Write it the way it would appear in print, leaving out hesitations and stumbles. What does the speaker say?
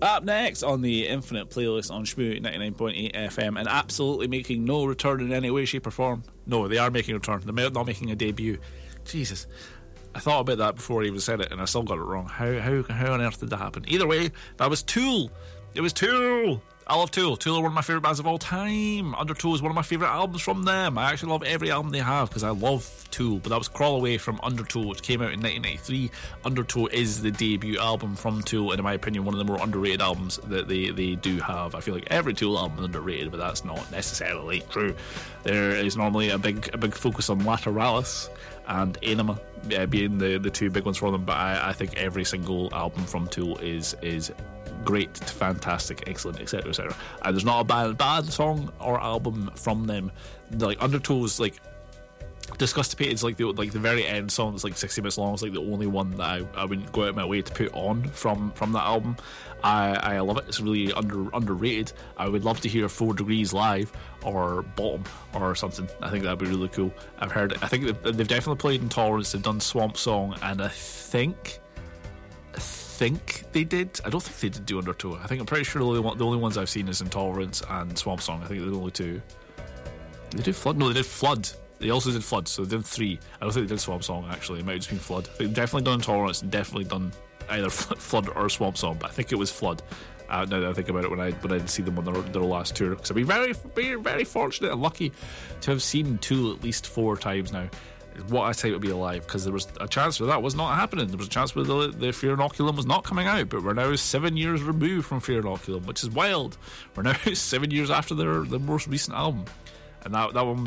Up next on the Infinite playlist on Shmoo 99.8 FM, and absolutely making no return in any way, shape or form. No, they are making a return. They're not making a debut. Jesus, I thought about that before I even said it, and I still got it wrong. How on earth did that happen? Either way, that was Tool. It was Tool. I love Tool. Tool are one of my favourite bands of all time. Undertow is one of my favourite albums from them. I actually love every album they have because I love Tool. But that was Crawl Away from Undertow, which came out in 1993. Undertow is the debut album from Tool, and in my opinion, one of the more underrated albums that they do have. I feel like every Tool album is underrated, but that's not necessarily true. There is normally a big focus on Lateralis and Anima being the two big ones for them, but I think every single album from Tool is great, fantastic, excellent, etc, etc. And there's not a bad song or album from them. Like Undertow's like Disgustipated, like the very end song that's like 60 minutes long, is like the only one that I wouldn't go out of my way to put on from that album. I love it. It's really underrated. I would love to hear 4 Degrees live or Bottom or something. I think that'd be really cool. I think they've definitely played Intolerance. They've done Swamp Song, and I think they did. I don't think they did do Undertow. I'm pretty sure the only ones I've seen is Intolerance and Swamp Song. I think they're the only two. Did they do Flood? No, they did Flood. They also did Flood, so they did 3. I don't think they did Swamp Song, actually. It might have just been Flood. They've definitely done Intolerance and definitely done either Flood or Swamp Song, but I think it was Flood. Now that I think about it, when I did see them on their last tour, because I've been very fortunate and lucky to have seen Tool at least 4 times now. What I say would be alive, because there was a chance where that was not happening. There was a chance where the Fear Inoculum was not coming out, but we're now 7 years removed from Fear Inoculum, which is wild. We're now 7 years after their most recent album, and that one